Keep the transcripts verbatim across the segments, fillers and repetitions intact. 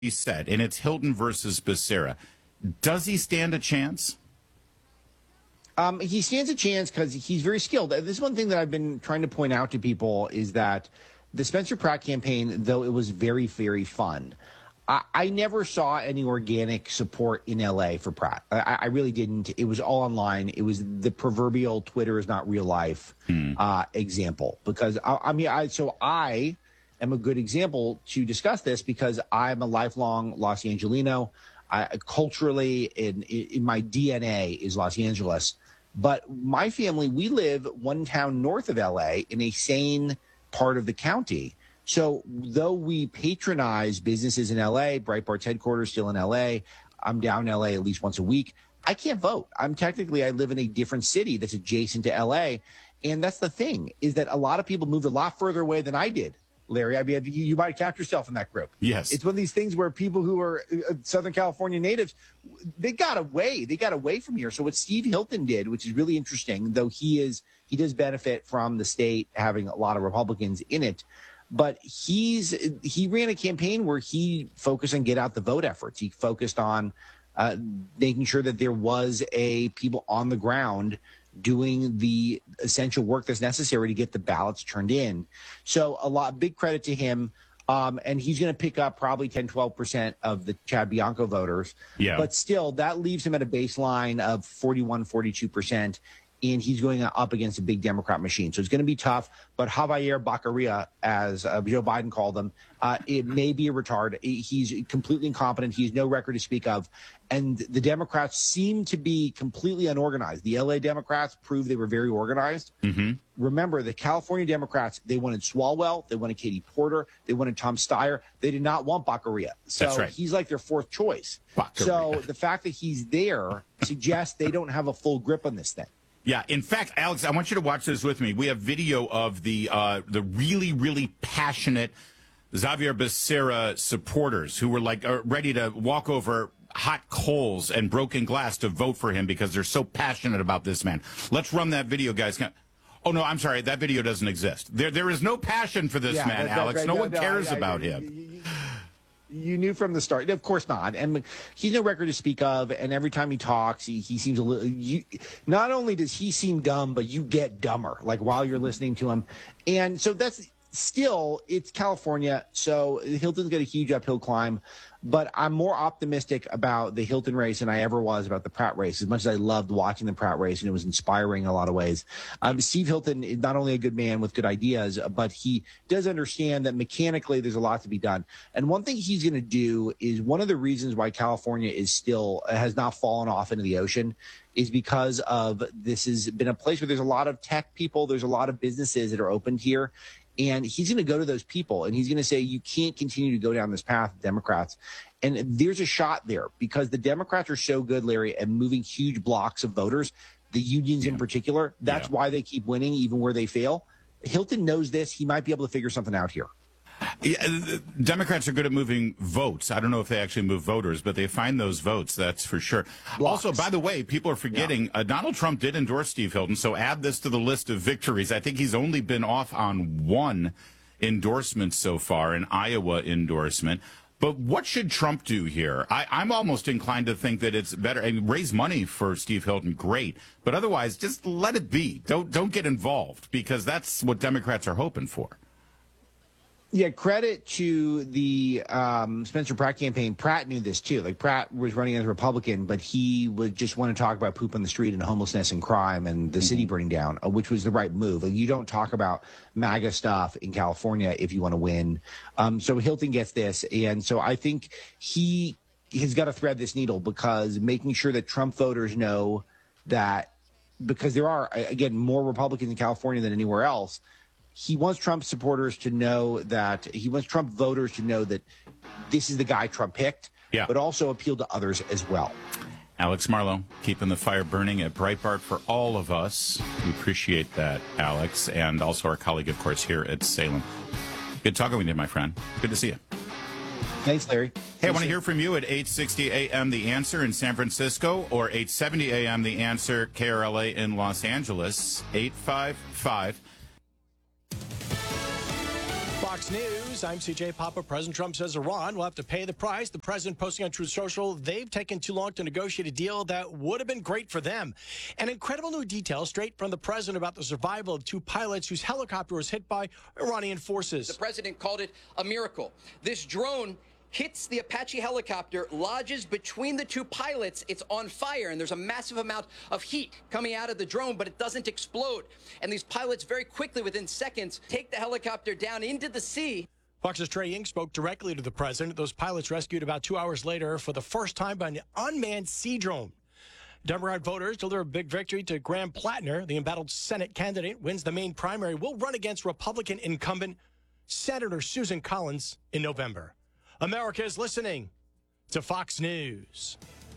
he said, and it's Hilton versus Becerra. Does he stand a chance? Um, he stands a chance because he's very skilled. This is one thing that I've been trying to point out to people is that the Spencer Pratt campaign, though it was very, very fun, I, I never saw any organic support in L A for Pratt. I, I really didn't. It was all online. It was the proverbial Twitter is not real life hmm. uh, example. Because, I, I mean, I so I am a good example to discuss this because I'm a lifelong Los Angelino. I, culturally, in, in my D N A is Los Angeles. But my family, we live one town north of L A in a sane part of the county. So though we patronize businesses in L A, Breitbart's headquarters still in L A, I'm down in L A at least once a week. I can't vote. I'm technically, I live in a different city that's adjacent to L A. And that's the thing, is that a lot of people moved a lot further away than I did, Larry. I mean, you, you might count yourself in that group. Yes. It's one of these things where people who are uh, Southern California natives, they got away. They got away from here. So what Steve Hilton did, which is really interesting, though he is, he does benefit from the state having a lot of Republicans in it, but he's he ran a campaign where he focused on get out the vote efforts. He focused on uh, making sure that there was a people on the ground doing the essential work that's necessary to get the ballots turned in. So a lot, big credit to him. Um, and he's going to pick up probably ten, twelve percent of the Chad Bianco voters. Yeah. But still, that leaves him at a baseline of forty-one, forty-two percent. And he's going up against a big Democrat machine. So it's going to be tough. But Javier Baccaria, as uh, Joe Biden called him, uh, it may be a retard. He's completely incompetent. He has no record to speak of. And the Democrats seem to be completely unorganized. The L A Democrats proved they were very organized. Mm-hmm. Remember, the California Democrats, they wanted Swalwell. They wanted Katie Porter. They wanted Tom Steyer. They did not want Baccaria. So That's right. He's like their fourth choice. Baccaria. So the fact that he's there suggests they don't have a full grip on this thing. Yeah, in fact, Alex, I want you to watch this with me. We have video of the uh, the really, really passionate Xavier Becerra supporters who were like uh, ready to walk over hot coals and broken glass to vote for him because they're so passionate about this man. Let's run that video, guys. Oh, no, I'm sorry. That video doesn't exist. There, There is no passion for this yeah, man, that, Alex. That, no no, one no, cares I, I, about I, him. You knew from the start. Of course not. And he's no record to speak of. And every time he talks, he, he seems a little. You, not only does he seem dumb, but you get dumber, like while you're listening to him. And so that's still, it's California. So Hilton's got a huge uphill climb. But I'm more optimistic about the Hilton race than I ever was about the Pratt race, as much as I loved watching the Pratt race, and it was inspiring in a lot of ways. Um, Steve Hilton is not only a good man with good ideas, but he does understand that mechanically there's a lot to be done. And one thing he's going to do is one of the reasons why California is still has not fallen off into the ocean is because of this has been a place where there's a lot of tech people, there's a lot of businesses that are opened here. And he's going to go to those people and he's going to say, you can't continue to go down this path, Democrats. And there's a shot there because the Democrats are so good, Larry, at moving huge blocks of voters, the unions yeah. in particular. That's yeah. why they keep winning, even where they fail. Hilton knows this. He might be able to figure something out here. Yeah, Democrats are good at moving votes. I don't know if they actually move voters, but they find those votes, that's for sure. Blocks. Also, by the way, people are forgetting, yeah. uh, Donald Trump did endorse Steve Hilton, so add this to the list of victories. I think he's only been off on one endorsement so far, an Iowa endorsement. But what should Trump do here? I, I'm almost inclined to think that it's better. I mean, raise money for Steve Hilton, great. But otherwise, just let it be. Don't, don't get involved, because that's what Democrats are hoping for. Yeah, credit to the um, Spencer Pratt campaign. Pratt knew this, too. Like, Pratt was running as a Republican, but he would just want to talk about poop on the street and homelessness and crime and the mm-hmm. city burning down, uh, which was the right move. Like, you don't talk about MAGA stuff in California if you want to win. Um, so Hilton gets this. And so I think he has got to thread this needle because making sure that Trump voters know that because there are, again, more Republicans in California than anywhere else, he wants Trump supporters to know that he wants Trump voters to know that this is the guy Trump picked, yeah. but also appeal to others as well. Alex Marlow, keeping the fire burning at Breitbart for all of us. We appreciate that, Alex, and also our colleague, of course, here at Salem. Good talking with you, my friend. Good to see you. Thanks, Larry. Hey, I want to hear from you at eight sixty A M The Answer in San Francisco or eight seventy A M The Answer K R L A in Los Angeles, eight five five. Fox News, I'm C J Papa. President Trump says Iran will have to pay the price. The president posting on Truth Social, they've taken too long to negotiate a deal that would have been great for them. An incredible new detail straight from the president about the survival of two pilots whose helicopter was hit by Iranian forces. The president called it a miracle. This drone hits the Apache helicopter, lodges between the two pilots. It's on fire, and there's a massive amount of heat coming out of the drone, but it doesn't explode. And these pilots very quickly, within seconds, take the helicopter down into the sea. Fox's Trey Ying spoke directly to the president. Those pilots rescued about two hours later for the first time by an unmanned sea drone. Democrat voters deliver a big victory to Graham Plattner. The embattled Senate candidate wins the main primary, will run against Republican incumbent Senator Susan Collins in November. America is listening to Fox News.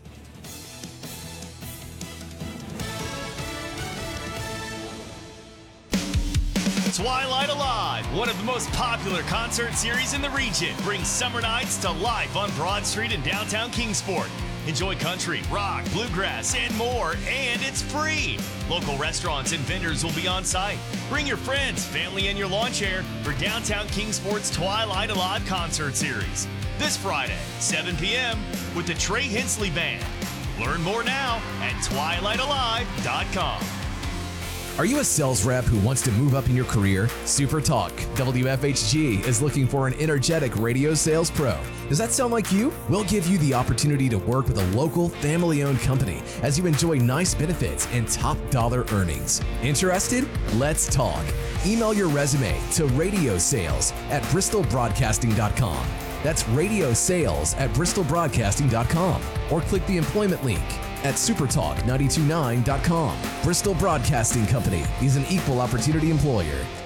Twilight Alive, one of the most popular concert series in the region, brings summer nights to life on Broad Street in downtown Kingsport. Enjoy country, rock, bluegrass, and more, and it's free. Local restaurants and vendors will be on site. Bring your friends, family, and your lawn chair for downtown Kingsport's Twilight Alive concert series. This Friday, seven p.m. with the Trey Hensley Band. Learn more now at twilight alive dot com. Are you a sales rep who wants to move up in your career? Super Talk W F H G is looking for an energetic radio sales pro. Does that sound like you? We'll give you the opportunity to work with a local, family-owned company as you enjoy nice benefits and top dollar earnings. Interested? Let's talk. Email your resume to radio sales at bristol broadcasting dot com. That's radio sales at bristol broadcasting dot com, or click the employment link at supertalk nine two nine dot com. Bristol Broadcasting Company is an equal opportunity employer.